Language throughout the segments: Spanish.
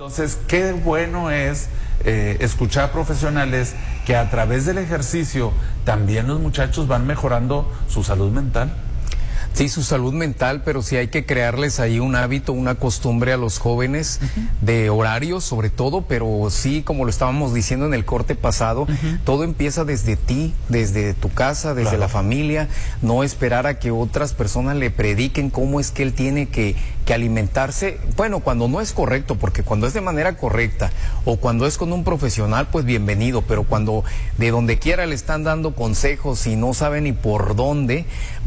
Entonces, qué bueno es escuchar profesionales que a través del ejercicio también los muchachos van mejorando su salud mental. Sí, su salud mental, pero sí hay que crearles ahí un hábito, una costumbre a los jóvenes de horarios sobre todo, pero sí, como lo estábamos diciendo en el corte pasado, todo empieza desde ti, desde tu casa, desde la familia, no esperar a que otras personas le prediquen cómo es que él tiene que alimentarse, bueno, cuando no es correcto, porque cuando es de manera correcta o cuando es con un profesional, pues bienvenido, pero cuando de donde quiera le están dando consejos y no sabe ni por dónde,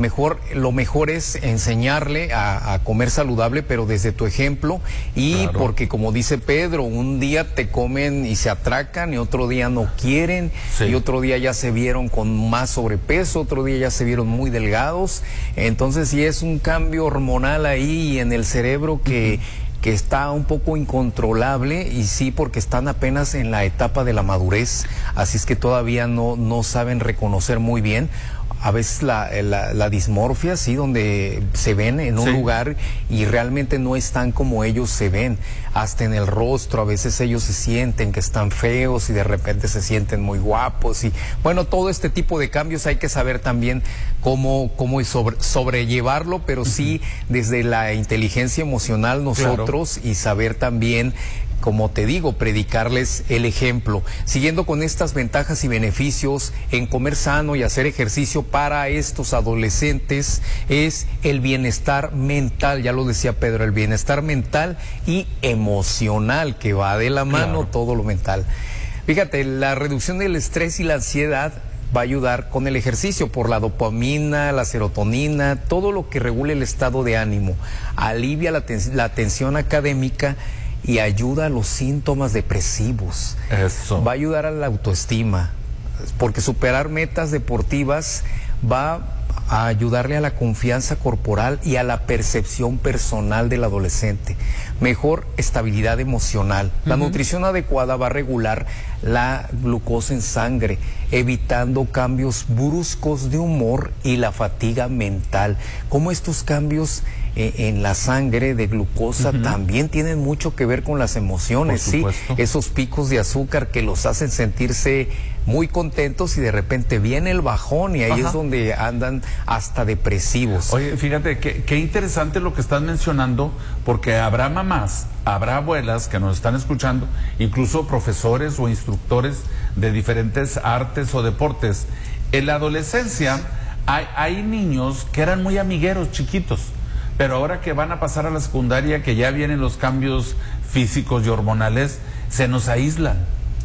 lo mejor es enseñarle a comer saludable, pero desde tu ejemplo y porque como dice Pedro, un día te comen y se atracan y otro día no quieren y otro día ya se vieron con más sobrepeso, otro día ya se vieron muy delgados, entonces sí es un cambio hormonal ahí en el cerebro que está un poco incontrolable y sí porque están apenas en la etapa de la madurez, así es que todavía no saben reconocer muy bien. A veces la dismorfia, sí, donde se ven en un lugar y realmente no están como ellos se ven, hasta en el rostro, a veces ellos se sienten que están feos y de repente se sienten muy guapos y bueno, todo este tipo de cambios hay que saber también cómo sobrellevarlo, pero sí desde la inteligencia emocional nosotros y saber también, como te digo, predicarles el ejemplo. Siguiendo con estas ventajas y beneficios en comer sano y hacer ejercicio para estos adolescentes es el bienestar mental, ya lo decía Pedro, el bienestar mental y emocional, que va de la mano todo lo mental. Fíjate, la reducción del estrés y la ansiedad va a ayudar con el ejercicio por la dopamina, la serotonina, todo lo que regule el estado de ánimo, alivia la tensión académica y ayuda a los síntomas depresivos. Eso. Va a ayudar a la autoestima, porque superar metas deportivas va a ayudarle a la confianza corporal y a la percepción personal del adolescente. Mejor estabilidad emocional. La nutrición adecuada va a regular la glucosa en sangre, evitando cambios bruscos de humor y la fatiga mental. Como estos cambios en la sangre de glucosa también tienen mucho que ver con las emociones, sí, esos picos de azúcar que los hacen sentirse muy contentos y de repente viene el bajón y ahí es donde andan hasta depresivos. Oye, fíjate qué interesante lo que estás mencionando, porque habrá mamás, habrá abuelas que nos están escuchando, incluso profesores o instructores de diferentes artes o deportes. En la adolescencia hay niños que eran muy amigueros, chiquitos, pero ahora que van a pasar a la secundaria, que ya vienen los cambios físicos y hormonales, se nos aíslan.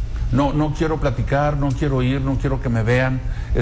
No quiero platicar, no quiero ir, no quiero que me vean,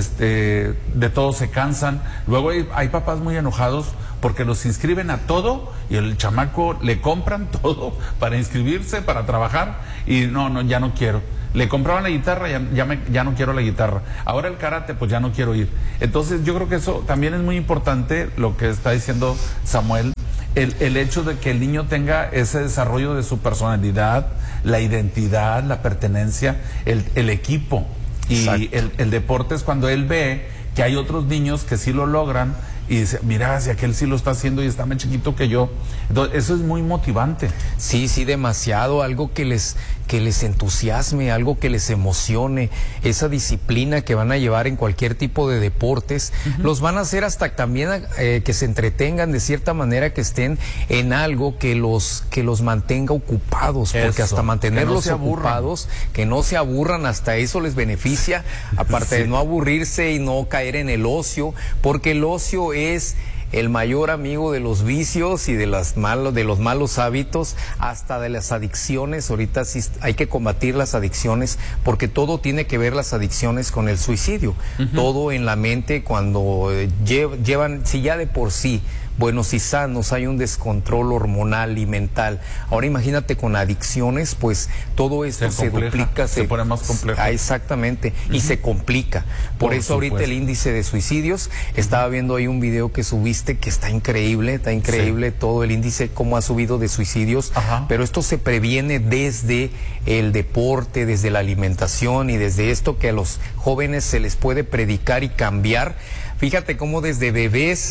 de todo se cansan. Luego hay papás muy enojados porque los inscriben a todo y el chamaco le compran todo para inscribirse, para trabajar y ya no quiero. Le compraban la guitarra, ya no quiero la guitarra. Ahora el karate, pues ya no quiero ir. Entonces yo creo que eso también es muy importante, lo que está diciendo Samuel, el hecho de que el niño tenga ese desarrollo de su personalidad, la identidad, la pertenencia, el equipo. Y el deporte es cuando él ve que hay otros niños que sí lo logran y dice, mira, si aquel sí lo está haciendo y está más chiquito que yo. Entonces, eso es muy motivante. Sí, demasiado, algo que les entusiasme, algo que les emocione, esa disciplina que van a llevar en cualquier tipo de deportes, los van a hacer hasta también que se entretengan de cierta manera, que estén en algo que los mantenga ocupados, porque hasta mantenerlos ocupados, que no se aburran, hasta eso les beneficia, aparte de no aburrirse y no caer en el ocio, porque el ocio es el mayor amigo de los vicios y de los malos hábitos, hasta de las adicciones. Ahorita sí hay que combatir las adicciones, porque todo tiene que ver las adicciones con el suicidio. Todo en la mente, cuando llevan, si ya de por sí buenos y sanos hay un descontrol hormonal y mental, ahora imagínate con adicciones, pues todo esto se duplica, se pone más complejo. Exactamente, y se complica. Por eso ahorita el índice de suicidios, estaba viendo ahí un video que subiste que está increíble todo el índice, cómo ha subido de suicidios, pero esto se previene desde el deporte, desde la alimentación y desde esto que a los jóvenes se les puede predicar y cambiar. Fíjate cómo desde bebés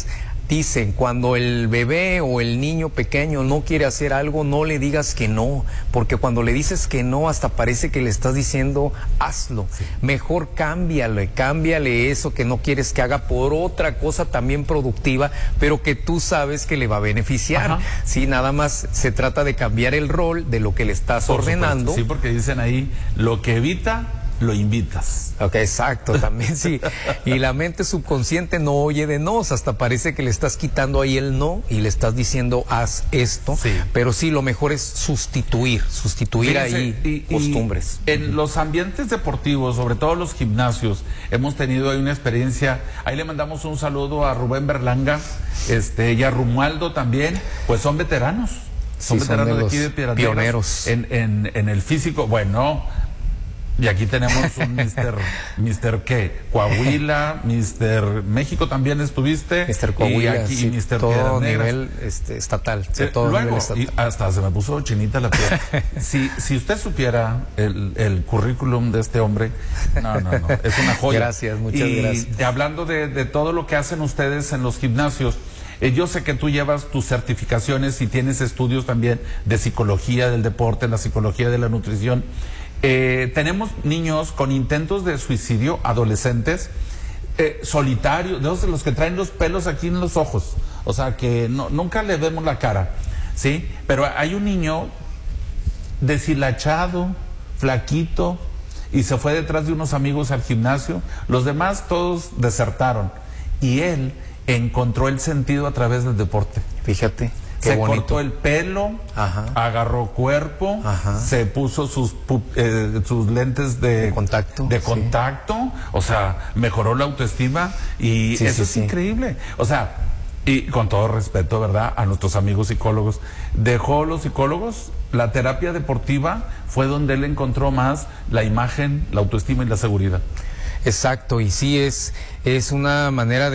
Dicen, cuando el bebé o el niño pequeño no quiere hacer algo, no le digas que no, porque cuando le dices que no, hasta parece que le estás diciendo, hazlo. Sí. Mejor cámbiale eso que no quieres que haga por otra cosa también productiva, pero que tú sabes que le va a beneficiar. Ajá. Sí, nada más se trata de cambiar el rol de lo que le estás ordenando. Sí, porque dicen ahí, lo que evita, lo invitas. Ok, exacto, también sí. Y la mente subconsciente no oye de nos, hasta parece que le estás quitando ahí el no y le estás diciendo haz esto. Sí. Pero sí, lo mejor es sustituir fíjense, ahí costumbres. Y en los ambientes deportivos, sobre todo los gimnasios, hemos tenido ahí una experiencia. Ahí le mandamos un saludo a Rubén Berlanga, y a Romualdo también, pues son veteranos. Son veteranos de aquí de Piedras Negras, pioneros. En el físico, bueno. Y aquí tenemos un Mister ¿qué? Coahuila, Mister México también estuviste. Mister Coahuila, y aquí sí, Mister todo nivel estatal. Todo luego, nivel estatal. Y hasta se me puso chinita la piel. si usted supiera el currículum de este hombre, no, es una joya. Gracias, muchas gracias. Y hablando de todo lo que hacen ustedes en los gimnasios, yo sé que tú llevas tus certificaciones y tienes estudios también de psicología del deporte, la psicología de la nutrición. Tenemos niños con intentos de suicidio, adolescentes, solitarios, de los que traen los pelos aquí en los ojos, o sea que nunca le vemos la cara, ¿sí? Pero hay un niño deshilachado, flaquito, y se fue detrás de unos amigos al gimnasio. Los demás todos desertaron y él encontró el sentido a través del deporte. Fíjate. Se cortó el pelo, ajá, agarró cuerpo, ajá, se puso sus lentes de contacto, o sea, mejoró la autoestima y eso es increíble. O sea, y con todo respeto, ¿verdad?, a nuestros amigos psicólogos, dejó los psicólogos, la terapia deportiva fue donde él encontró más la imagen, la autoestima y la seguridad. Exacto, y sí es una manera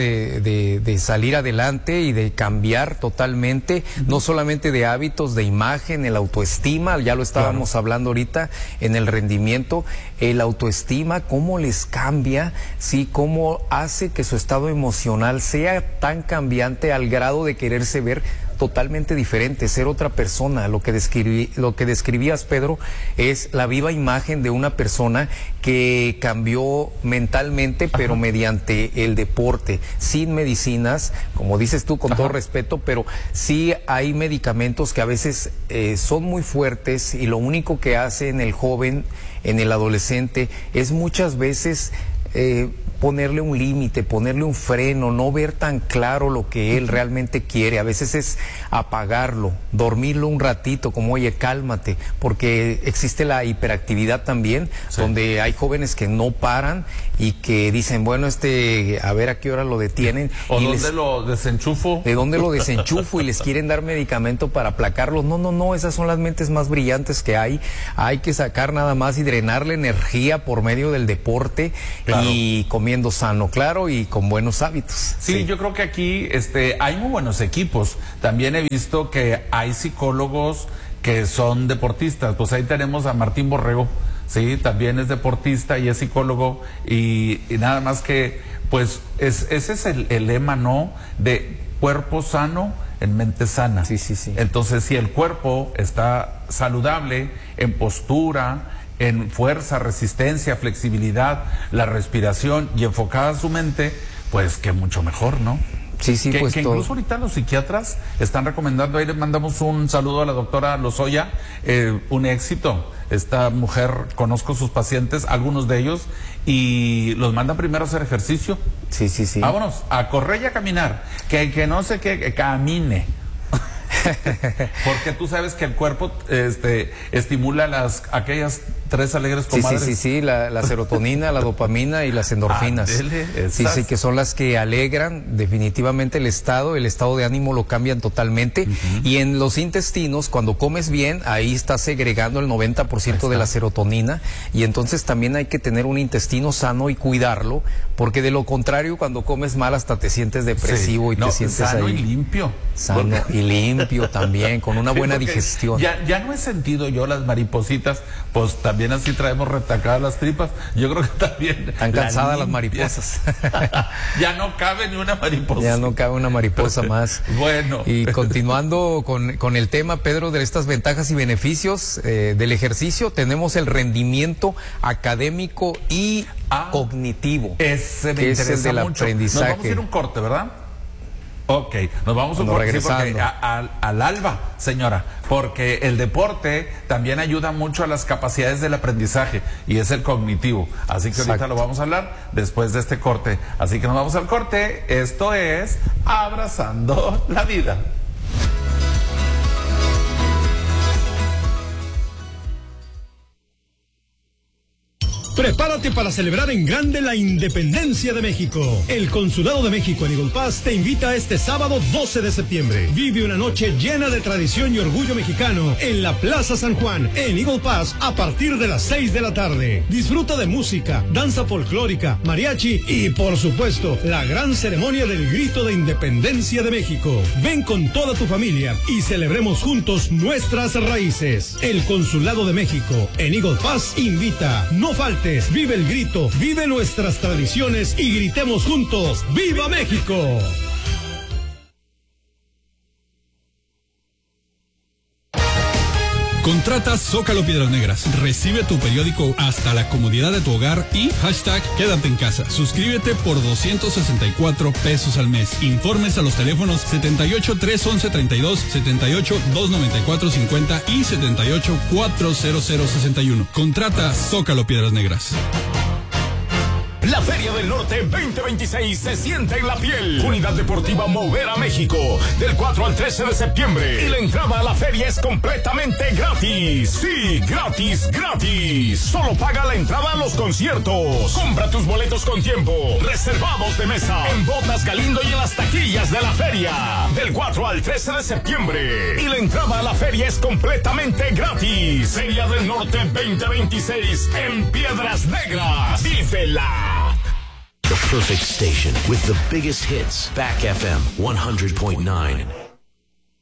de salir adelante y de cambiar totalmente, no solamente de hábitos, de imagen, el autoestima, ya lo estábamos hablando ahorita, en el rendimiento, el autoestima, cómo les cambia, sí, cómo hace que su estado emocional sea tan cambiante al grado de quererse ver totalmente diferente, ser otra persona. Lo que describías, Pedro, es la viva imagen de una persona que cambió mentalmente, pero mediante el deporte, sin medicinas, como dices tú, con todo respeto, pero sí hay medicamentos que a veces son muy fuertes y lo único que hace en el joven, en el adolescente, es muchas veces ponerle un límite, ponerle un freno, no ver tan claro lo que él realmente quiere. A veces es apagarlo, dormirlo un ratito, como oye, cálmate, porque existe la hiperactividad también, donde hay jóvenes que no paran y que dicen, bueno, a ver a qué hora lo detienen. ¿O dónde lo desenchufo? ¿De dónde lo desenchufo? Y les quieren dar medicamento para aplacarlos. No, esas son las mentes más brillantes que hay. Hay que sacar nada más y drenar la energía por medio del deporte, y comiendo sano, claro, y con buenos hábitos. Sí, yo creo que aquí hay muy buenos equipos. También he visto que hay psicólogos que son deportistas. Pues ahí tenemos a Martín Borrego, sí, también es deportista y es psicólogo, y nada más que, pues, ese es el lema, ¿no?, de cuerpo sano en mente sana. Sí. Entonces, si el cuerpo está saludable en postura, en fuerza, resistencia, flexibilidad, la respiración y enfocada a su mente, pues que mucho mejor, ¿no? Sí, pues que incluso ahorita los psiquiatras están recomendando, ahí les mandamos un saludo a la doctora Lozoya, un éxito. Esta mujer, conozco sus pacientes, algunos de ellos, y los manda primero a hacer ejercicio. Sí. Vámonos, a correr y a caminar, que no sé qué, que camine. Porque tú sabes que el cuerpo estimula aquellas tres alegres comadres. Sí, la serotonina, la dopamina y las endorfinas. Sí, que son las que alegran definitivamente el estado de ánimo lo cambian totalmente. Y en los intestinos, cuando comes bien, ahí estás segregando el 90% de la serotonina, y entonces también hay que tener un intestino sano y cuidarlo, porque de lo contrario, cuando comes mal hasta te sientes depresivo y te sientes sano ahí. Y limpio. Sano y limpio también, con una buena digestión. Ya no he sentido yo las maripositas, pues también también así traemos retacadas las tripas. Yo creo que también. Están cansadas las mariposas. Ya no cabe ni una mariposa. Ya no cabe una mariposa más. Bueno. Y continuando con el tema, Pedro, de estas ventajas y beneficios del ejercicio, tenemos el rendimiento académico y cognitivo. Ese me interesa es el del mucho. aprendizaje. Nos vamos a ir a un corte, ¿verdad? Ok, nos vamos a un corte, sí, porque al alba, señora, porque el deporte también ayuda mucho a las capacidades del aprendizaje y es el cognitivo. Así que ahorita lo vamos a hablar después de este corte. Así que nos vamos al corte. Esto es Abrazando la Vida. Prepárate para celebrar en grande la independencia de México. El Consulado de México en Eagle Pass te invita este sábado 12 de septiembre. Vive una noche llena de tradición y orgullo mexicano en la Plaza San Juan, en Eagle Pass, a partir de las 6 de la tarde. Disfruta de música, danza folclórica, mariachi y, por supuesto, la gran ceremonia del grito de independencia de México. Ven con toda tu familia y celebremos juntos nuestras raíces. El Consulado de México en Eagle Pass invita. No faltes. Vive el grito, vive nuestras tradiciones y gritemos juntos, ¡Viva México! Contrata Zócalo Piedras Negras. Recibe tu periódico hasta la comodidad de tu hogar y #quédate en casa. Suscríbete por 264 pesos al mes. Informes a los teléfonos 78 311 32, 78 294 50 y 78 400 61. Contrata Zócalo Piedras Negras. La Feria del Norte 2026 se siente en la piel. Unidad Deportiva Movera México, del 4 al 13 de septiembre. Y la entrada a la feria es completamente gratis. Sí, gratis, gratis. Solo paga la entrada a los conciertos. Compra tus boletos con tiempo. Reservados de mesa. En Botas Galindo y en las taquillas de la feria. Del 4 al 13 de septiembre. Y la entrada a la feria es completamente gratis. Feria del Norte 2026 en Piedras Negras. ¡Vívela! The perfect station with the biggest hits. Back FM 100.9.